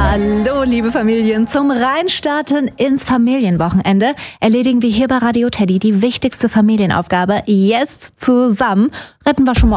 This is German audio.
Hallo, liebe Familien. Zum Reinstarten ins Familienwochenende erledigen wir hier bei Radio Teddy die wichtigste Familienaufgabe. Yes, zusammen retten wir schon mal